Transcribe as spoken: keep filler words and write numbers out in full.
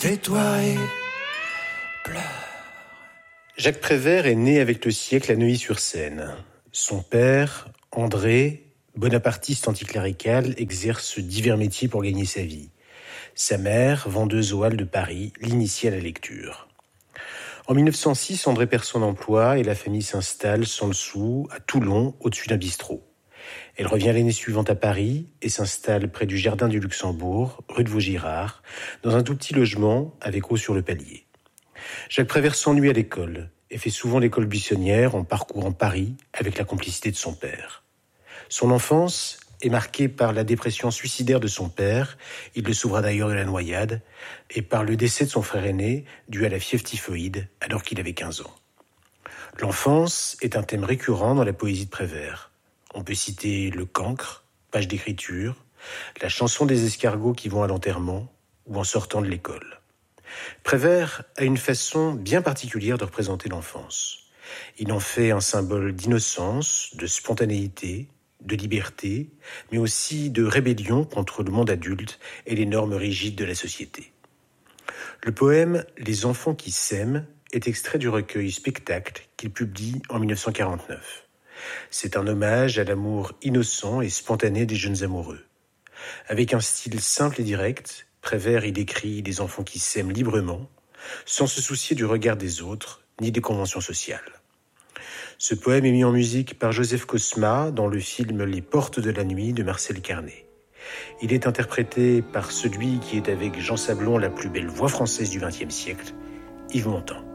Tais-toi et pleure. Jacques Prévert est né avec le siècle à Neuilly-sur-Seine. Son père, André, bonapartiste anticlérical, exerce divers métiers pour gagner sa vie. Sa mère, vendeuse aux Halles de Paris, l'initie à la lecture. En mille neuf cent six, André perd son emploi et la famille s'installe sans le sou à Toulon, au-dessus d'un bistrot. Elle revient l'année suivante à Paris et s'installe près du Jardin du Luxembourg, rue de Vaugirard, dans un tout petit logement avec eau sur le palier. Jacques Prévert s'ennuie à l'école et fait souvent l'école buissonnière en parcourant Paris avec la complicité de son père. Son enfance est marquée par la dépression suicidaire de son père, il le sauvera d'ailleurs de la noyade, et par le décès de son frère aîné dû à la fièvre typhoïde alors qu'il avait quinze ans. L'enfance est un thème récurrent dans la poésie de Prévert. On peut citer le cancre, page d'écriture, la chanson des escargots qui vont à l'enterrement ou en sortant de l'école. Prévert a une façon bien particulière de représenter l'enfance. Il en fait un symbole d'innocence, de spontanéité, de liberté, mais aussi de rébellion contre le monde adulte et les normes rigides de la société. Le poème « Les enfants qui s'aiment » est extrait du recueil Spectacle qu'il publie en mille neuf cent quarante-neuf. C'est un hommage à l'amour innocent et spontané des jeunes amoureux. Avec un style simple et direct, Prévert y décrit des enfants qui s'aiment librement, sans se soucier du regard des autres, ni des conventions sociales. Ce poème est mis en musique par Joseph Cosma dans le film Les Portes de la Nuit de Marcel Carné. Il est interprété par celui qui est avec Jean Sablon la plus belle voix française du vingtième siècle, Yves Montand.